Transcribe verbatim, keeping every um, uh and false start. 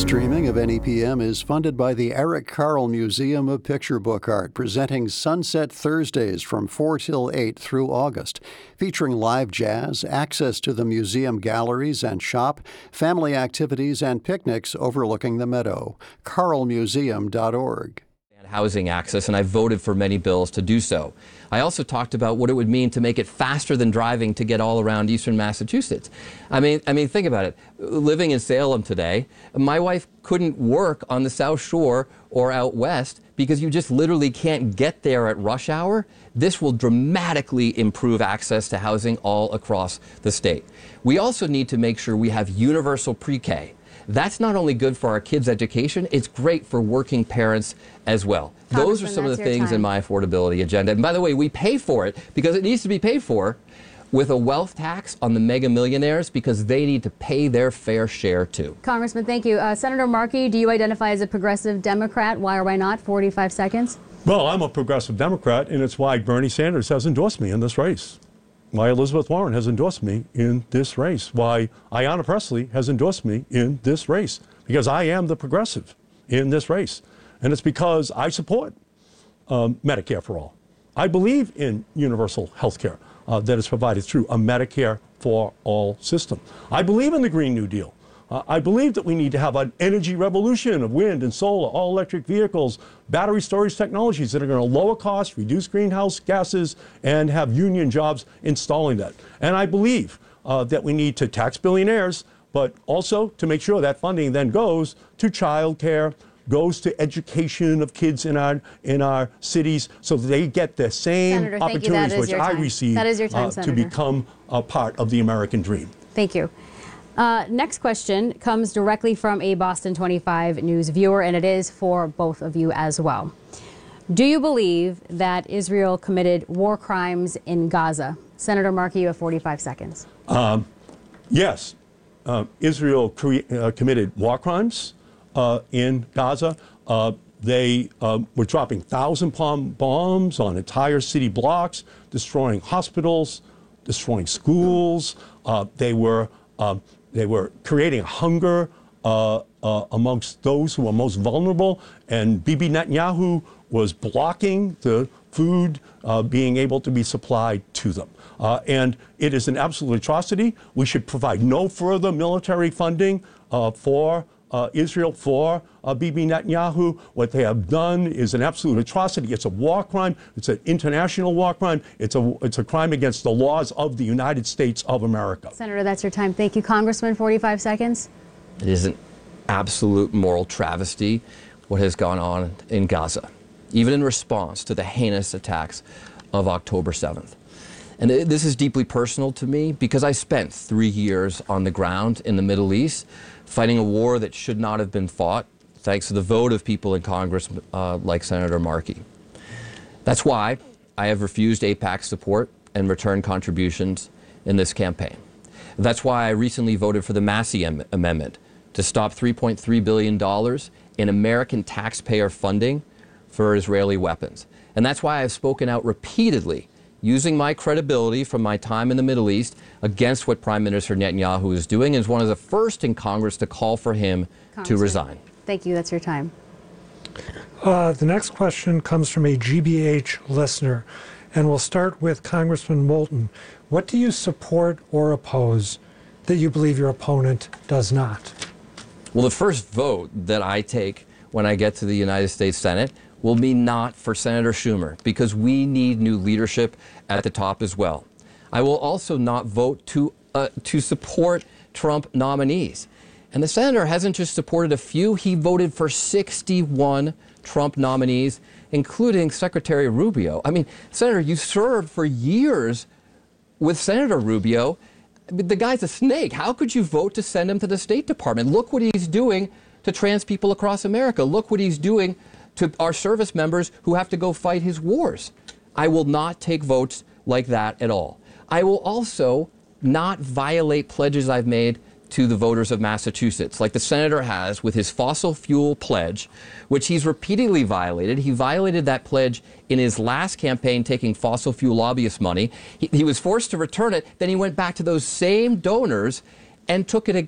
streaming of N E P M is funded by the Eric Carle Museum of Picture Book Art, presenting Sunset Thursdays from four till eight through August, featuring live jazz, access to the museum galleries and shop, family activities, and picnics overlooking the meadow. carle museum dot org. Housing access, and I voted for many bills to do so. I also talked about what it would mean to make it faster than driving to get all around eastern Massachusetts. I mean, I mean, think about it. Living in Salem today, my wife couldn't work on the South Shore or out west because you just literally can't get there at rush hour. This will dramatically improve access to housing all across the state. We also need to make sure we have universal pre-K. That's not only good for our kids' education, it's great for working parents as well. Those are some of the things in my affordability agenda. And by the way, we pay for it because it needs to be paid for with a wealth tax on the mega millionaires because they need to pay their fair share too. Congressman, thank you. Uh, Senator Markey, do you identify as a progressive Democrat? Why or why not? forty-five seconds. Well, I'm a progressive Democrat, and it's why Bernie Sanders has endorsed me in this race. Why Elizabeth Warren has endorsed me in this race. Why Ayanna Pressley has endorsed me in this race. Because I am the progressive in this race. And it's because I support um, Medicare for all. I believe in universal health care uh, that is provided through a Medicare for all system. I believe in the Green New Deal. Uh, I believe that we need to have an energy revolution of wind and solar, all electric vehicles, battery storage technologies that are going to lower costs, reduce greenhouse gases, and have union jobs installing that. And I believe uh, that we need to tax billionaires, but also to make sure that funding then goes to child care, goes to education of kids in our in our cities so that they get the same Senator, opportunities which I received that is your time, uh, to Senator. become a part of the American dream. Thank you. Uh, next question comes directly from a Boston twenty-five News viewer, and it is for both of you as well. Do you believe that Israel committed war crimes in Gaza? Senator Markey, you have forty-five seconds. Um, yes, uh, Israel cre- uh, committed war crimes uh, in Gaza. Uh, they uh, were dropping thousand-pound bombs on entire city blocks, destroying hospitals, destroying schools. Uh, they were um, They were creating hunger uh, uh, amongst those who are most vulnerable, and Bibi Netanyahu was blocking the food uh, being able to be supplied to them. Uh, and it is an absolute atrocity. We should provide no further military funding uh, for uh, Israel, for uh, Bibi Netanyahu. What they have done is an absolute atrocity. It's a war crime. It's an international war crime. It's a, it's a crime against the laws of the United States of America. Senator, that's your time. Thank you. Congressman, forty-five seconds. It is an absolute moral travesty what has gone on in Gaza, even in response to the heinous attacks of October seventh. And this is deeply personal to me because I spent three years on the ground in the Middle East fighting a war that should not have been fought, thanks to the vote of people in Congress uh, like Senator Markey. That's why I have refused AIPAC support and return contributions in this campaign. That's why I recently voted for the Massey am- Amendment to stop three point three billion dollars in American taxpayer funding for Israeli weapons. And that's why I've spoken out repeatedly, using my credibility from my time in the Middle East against what Prime Minister Netanyahu is doing, and is one of the first in Congress to call for him to resign. Thank you. That's your time. Uh, the next question comes from a G B H listener, and we'll start with Congressman Moulton. What do you support or oppose that you believe your opponent does not? Well, the first vote that I take when I get to the United States Senate will be not for Senator Schumer, because we need new leadership at the top as well. I will also not vote to uh, to support Trump nominees. And the senator hasn't just supported a few, he voted for sixty-one Trump nominees, including Secretary Rubio. I mean, Senator, you served for years with Senator Rubio. The guy's a snake. How could you vote to send him to the State Department? Look what he's doing to trans people across America. Look what he's doing to our service members who have to go fight his wars. I will not take votes like that at all. I will also not violate pledges I've made to the voters of Massachusetts, like the senator has with his fossil fuel pledge, which he's repeatedly violated. He violated that pledge in his last campaign, taking fossil fuel lobbyist money. He, he was forced to return it. Then he went back to those same donors and took it again.